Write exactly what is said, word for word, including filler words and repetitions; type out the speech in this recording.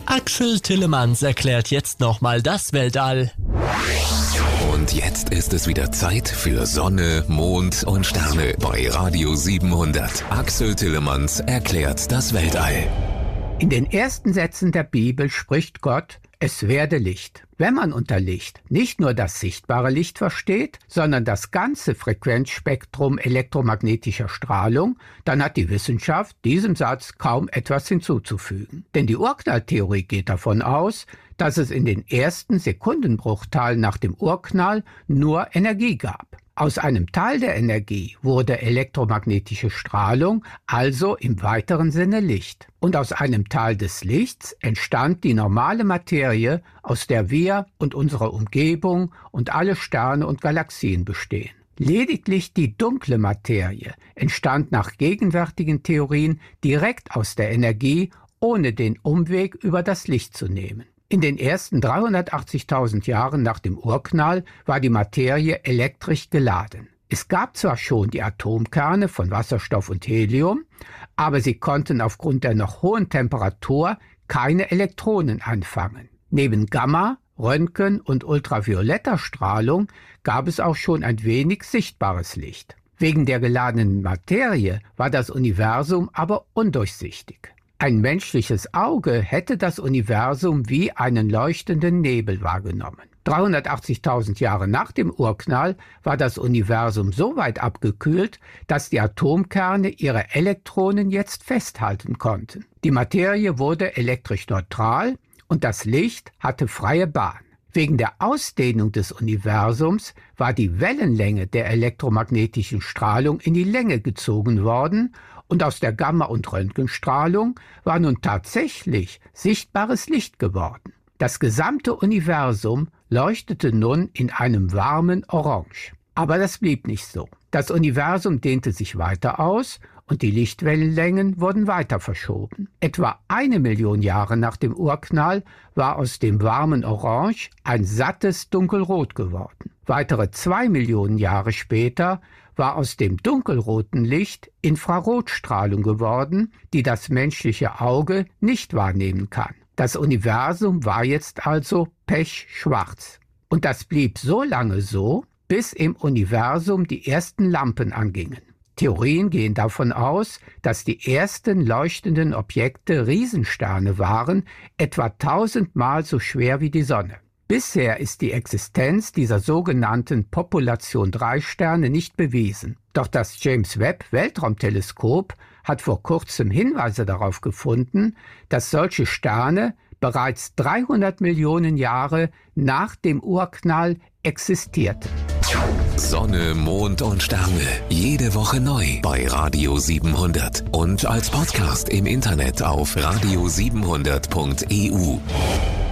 Axel Tillemanns erklärt jetzt nochmal das Weltall. Und jetzt ist es wieder Zeit für Sonne, Mond und Sterne bei Radio siebenhundert. Axel Tillemanns erklärt das Weltall. In den ersten Sätzen der Bibel spricht Gott: Es werde Licht. Wenn man unter Licht nicht nur das sichtbare Licht versteht, sondern das ganze Frequenzspektrum elektromagnetischer Strahlung, dann hat die Wissenschaft diesem Satz kaum etwas hinzuzufügen. Denn die Urknalltheorie geht davon aus, dass es in den ersten Sekundenbruchteilen nach dem Urknall nur Energie gab. Aus einem Teil der Energie wurde elektromagnetische Strahlung, also im weiteren Sinne Licht. Und aus einem Teil des Lichts entstand die normale Materie, aus der wir und unsere Umgebung und alle Sterne und Galaxien bestehen. Lediglich die dunkle Materie entstand nach gegenwärtigen Theorien direkt aus der Energie, ohne den Umweg über das Licht zu nehmen. In den ersten dreihundertachtzigtausend Jahren nach dem Urknall war die Materie elektrisch geladen. Es gab zwar schon die Atomkerne von Wasserstoff und Helium, aber sie konnten aufgrund der noch hohen Temperatur keine Elektronen anfangen. Neben Gamma, Röntgen und ultravioletter Strahlung gab es auch schon ein wenig sichtbares Licht. Wegen der geladenen Materie war das Universum aber undurchsichtig. Ein menschliches Auge hätte das Universum wie einen leuchtenden Nebel wahrgenommen. dreihundertachtzigtausend Jahre nach dem Urknall war das Universum so weit abgekühlt, dass die Atomkerne ihre Elektronen jetzt festhalten konnten. Die Materie wurde elektrisch neutral und das Licht hatte freie Bahn. Wegen der Ausdehnung des Universums war die Wellenlänge der elektromagnetischen Strahlung in die Länge gezogen worden und aus der Gamma- und Röntgenstrahlung war nun tatsächlich sichtbares Licht geworden. Das gesamte Universum leuchtete nun in einem warmen Orange. Aber das blieb nicht so. Das Universum dehnte sich weiter aus und die Lichtwellenlängen wurden weiter verschoben. Etwa eine Million Jahre nach dem Urknall war aus dem warmen Orange ein sattes Dunkelrot geworden. Weitere zwei Millionen Jahre später war aus dem dunkelroten Licht Infrarotstrahlung geworden, die das menschliche Auge nicht wahrnehmen kann. Das Universum war jetzt also pechschwarz. Und das blieb so lange so, bis im Universum die ersten Lampen angingen. Theorien gehen davon aus, dass die ersten leuchtenden Objekte Riesensterne waren, etwa tausendmal so schwer wie die Sonne. Bisher ist die Existenz dieser sogenannten Population drei Sterne nicht bewiesen. Doch das James-Webb-Weltraumteleskop hat vor kurzem Hinweise darauf gefunden, dass solche Sterne bereits dreihundert Millionen Jahre nach dem Urknall existierten. Sonne, Mond und Sterne. Jede Woche neu bei Radio siebenhundert. Und als Podcast im Internet auf radio siebenhundert punkt e u.